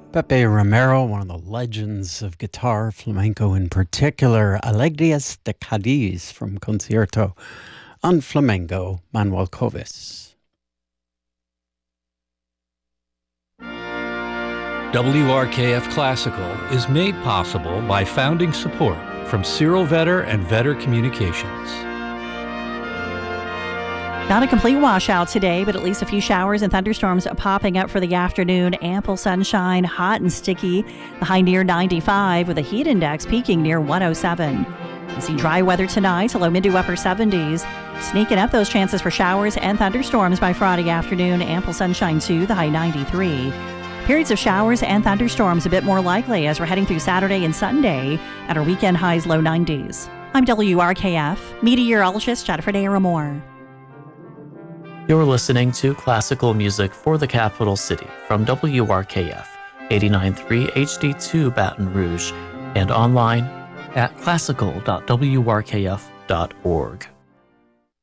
Pepe Romero, one of the legends of guitar, flamenco in particular, Alegrias de Cádiz from Concierto on Flamenco, Manuel Covis. WRKF Classical is made possible by founding support from Cyril Vetter and Vetter Communications. Not a complete washout today, but at least a few showers and thunderstorms popping up for the afternoon. Ample sunshine, hot and sticky. The high near 95 with a heat index peaking near 107. We see dry weather tonight, low mid to upper 70s. Sneaking up those chances for showers and thunderstorms by Friday afternoon. Ample sunshine too, the high 93. Periods of showers and thunderstorms a bit more likely as we're heading through Saturday and Sunday at our weekend highs low 90s. I'm WRKF meteorologist Jennifer Daramore. You're listening to classical music for the capital city from WRKF 89.3 HD2 Baton Rouge and online at classical.wrkf.org.